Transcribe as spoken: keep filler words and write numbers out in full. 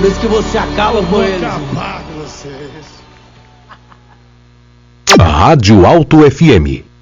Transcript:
por isso que você acaba com Vou eles. acabar com vocês. Rádio Alto F M.